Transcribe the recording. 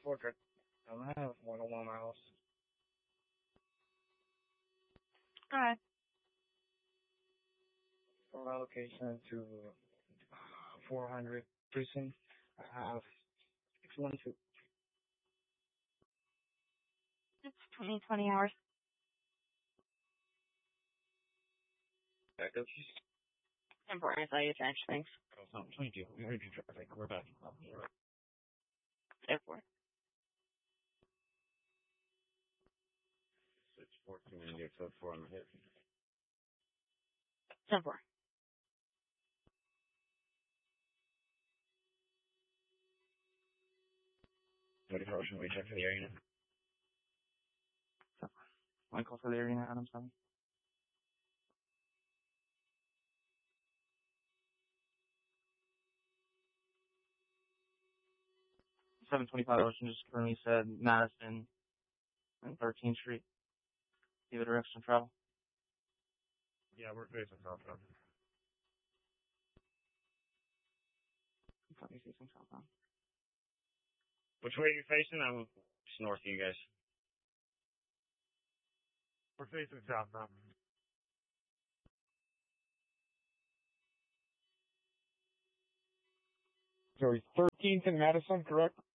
portrait. I have 101 miles. Alright. For allocation to 400 prison, I have 612. It's 20 hours. Backup. Important, I thought you changed things. Oh, 22. We already do traffic. We're back. Therefore. 614 and you're code 4 on the hit. 10-4. Ready for ocean, we check for the area. Michael for the arena, Adam 7. Ocean just currently said Madison and 13th Street. Give it direction of travel. Yeah, we're facing southbound. Probably facing southbound. Which way are you facing? I'm just north of you guys. We're facing southbound. So 13th and Madison, correct?